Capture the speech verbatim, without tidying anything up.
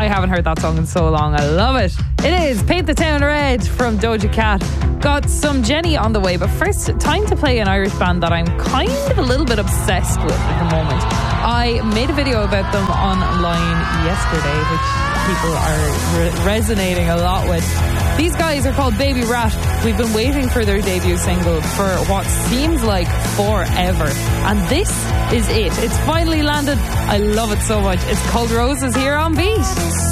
I haven't heard that song in so long. I love it. It is Paint the Town Red from Doja Cat. Got some Jenny on the way, but first, time to play an Irish band that I'm kind of a little bit obsessed with at the moment. I made a video about them online yesterday, which people are re- resonating a lot with. These guys are called Baby Rat. We've been waiting for their debut single for what seems like forever. And this is it. It's finally landed. I love it so much. It's called Roses here on Beat.